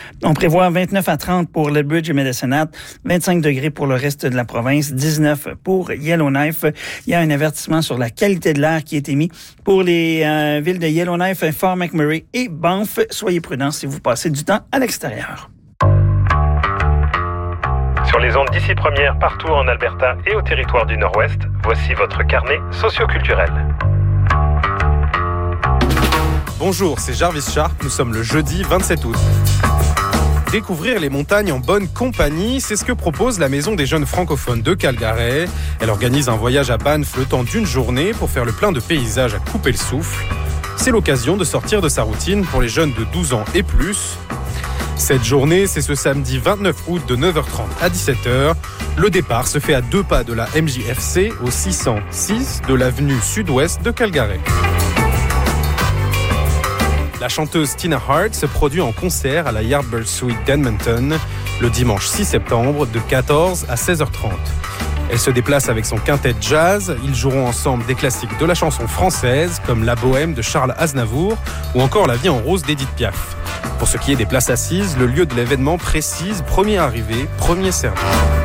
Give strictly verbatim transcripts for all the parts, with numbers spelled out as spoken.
On prévoit vingt-neuf à trente pour Lethbridge et Medicine Hat, vingt-cinq degrés pour le reste de la province, dix-neuf pour Yellowknife. Il y a un avertissement sur la qualité de l'air qui est émis pour les euh, villes de Yellowknife, Fort McMurray et Banff. Soyez prudents si vous passez du temps à l'extérieur. Sur les ondes d'ici première, partout en Alberta et au territoire du Nord-Ouest, voici votre carnet socioculturel. Bonjour, c'est Jarvis Sharp, nous sommes le jeudi vingt-sept août. Découvrir les montagnes en bonne compagnie, c'est ce que propose la Maison des jeunes francophones de Calgary. Elle organise un voyage à Banff le temps d'une journée pour faire le plein de paysages à couper le souffle. C'est l'occasion de sortir de sa routine pour les jeunes de douze ans et plus. Cette journée, c'est ce samedi vingt-neuf août de neuf heures trente à dix-sept heures. Le départ se fait à deux pas de la M J F C au six cent six de l'avenue sud-ouest de Calgary. La chanteuse Tina Hart se produit en concert à la Yardbird Suite d'Edmonton le dimanche six septembre de quatorze à seize heures trente. Elle se déplace avec son quintet jazz. Ils joueront ensemble des classiques de la chanson française comme La Bohème de Charles Aznavour ou encore La Vie en rose d'Édith Piaf. Pour ce qui est des places assises, le lieu de l'événement précise premier arrivé, premier servi.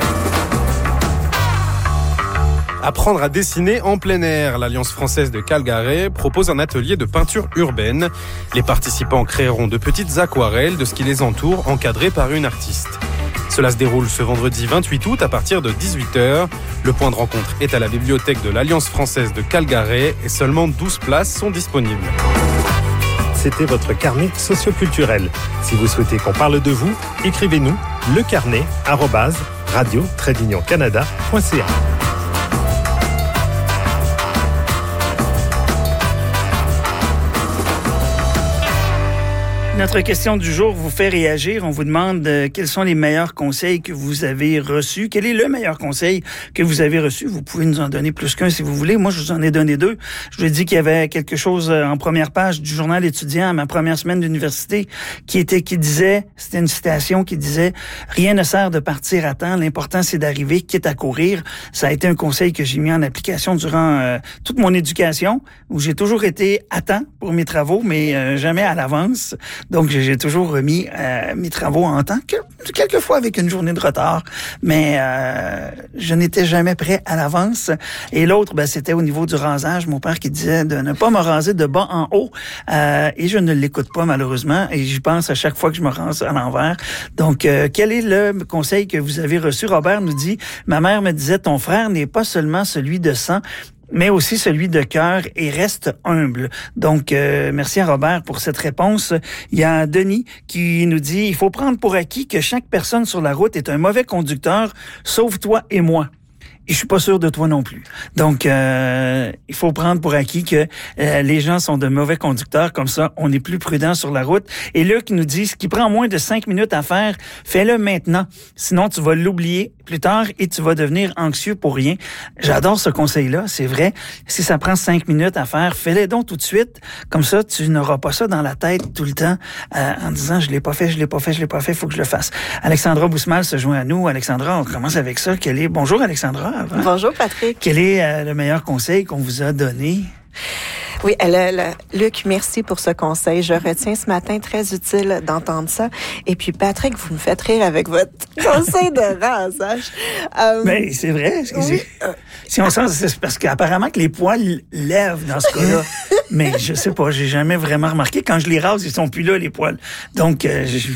Apprendre à dessiner en plein air. L'Alliance française de Calgary propose un atelier de peinture urbaine. Les participants créeront de petites aquarelles de ce qui les entoure, encadrées par une artiste. Cela se déroule ce vendredi vingt-huit août à partir de dix-huit heures. Le point de rencontre est à la bibliothèque de l'Alliance française de Calgary et seulement douze places sont disponibles. C'était votre carnet socioculturel. Si vous souhaitez qu'on parle de vous, écrivez-nous lecarnet arobase radio trait d'union canada point c a. Notre question du jour vous fait réagir. On vous demande euh, quels sont les meilleurs conseils que vous avez reçus. Quel est le meilleur conseil que vous avez reçu? Vous pouvez nous en donner plus qu'un si vous voulez. Moi, je vous en ai donné deux. Je vous ai dit qu'il y avait quelque chose en première page du journal étudiant à ma première semaine d'université qui était, qui disait, c'était une citation qui disait « Rien ne sert de partir à temps. L'important, c'est d'arriver, quitte à courir. » Ça a été un conseil que j'ai mis en application durant euh, toute mon éducation où j'ai toujours été à temps pour mes travaux, mais euh, jamais à l'avance. Donc, j'ai toujours remis euh, mes travaux en temps, que, quelquefois avec une journée de retard, mais euh, je n'étais jamais prêt à l'avance. Et l'autre, ben, c'était au niveau du rasage. Mon père qui disait de ne pas me raser de bas en haut, euh, et je ne l'écoute pas malheureusement, et j'y pense à chaque fois que je me rase à l'envers. Donc, euh, quel est le conseil que vous avez reçu? Robert nous dit, ma mère me disait, ton frère n'est pas seulement celui de sang, mais aussi celui de cœur et reste humble. Donc, euh, merci à Robert pour cette réponse. Il y a Denis qui nous dit, il faut prendre pour acquis que chaque personne sur la route est un mauvais conducteur, sauf toi et moi. Et je suis pas sûr de toi non plus. Donc, euh, il faut prendre pour acquis que euh, les gens sont de mauvais conducteurs. Comme ça, on est plus prudent sur la route. Et Luc nous dit, ce qui prend moins de cinq minutes à faire, fais-le maintenant. Sinon, tu vas l'oublier plus tard et tu vas devenir anxieux pour rien. J'adore ce conseil-là, c'est vrai. Si ça prend cinq minutes à faire, fais-le donc tout de suite. Comme ça, tu n'auras pas ça dans la tête tout le temps euh, en disant, je l'ai pas fait, je l'ai pas fait, je l'ai pas fait, il faut que je le fasse. Alexandra Boussemal se joint à nous. Alexandra, on commence avec ça. Quel est... Bonjour, Alexandra. Avant. Bonjour Patrick. Quel est euh, le meilleur conseil qu'on vous a donné? Oui, le, le, Luc, merci pour ce conseil. Je retiens ce matin, très utile d'entendre ça. Et puis Patrick, vous me faites rire avec votre conseil de rasage. Euh, Mais c'est vrai. C'est, oui. c'est, si on sent, c'est parce qu'apparemment que les poils lèvent dans ce cas-là. Mais je sais pas, j'ai jamais vraiment remarqué. Quand je les rase, ils sont plus là, les poils. Donc, euh, je...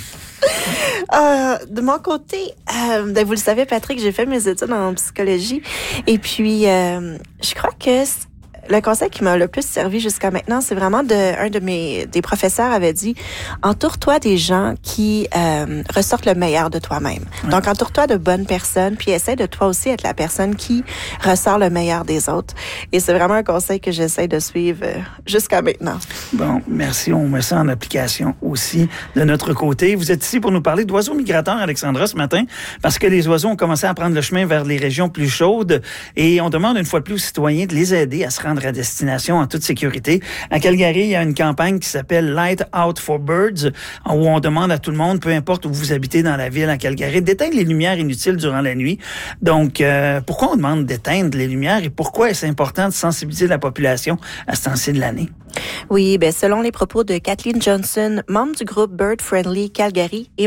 Euh, de mon côté, euh, ben vous le savez, Patrick, j'ai fait mes études en psychologie. Et puis, euh, je crois que le conseil qui m'a le plus servi jusqu'à maintenant, c'est vraiment de un de mes des professeurs avait dit, entoure-toi des gens qui euh, ressortent le meilleur de toi-même. Ouais. Donc, entoure-toi de bonnes personnes, puis essaie de toi aussi être la personne qui ressort le meilleur des autres. Et c'est vraiment un conseil que j'essaie de suivre euh, jusqu'à maintenant. Bon, merci. On met ça en application aussi de notre côté. Vous êtes ici pour nous parler d'oiseaux migrateurs, Alexandra, ce matin, parce que les oiseaux ont commencé à prendre le chemin vers les régions plus chaudes et on demande une fois de plus aux citoyens de les aider à se rendre à destination en toute sécurité. À Calgary, il y a une campagne qui s'appelle Light Out for Birds, où on demande à tout le monde, peu importe où vous habitez dans la ville à Calgary, d'éteindre les lumières inutiles durant la nuit. Donc, euh, pourquoi on demande d'éteindre les lumières et pourquoi est-ce important de sensibiliser la population à ce temps-ci de l'année? Oui, ben selon les propos de Kathleen Johnson, membre du groupe Bird Friendly Calgary et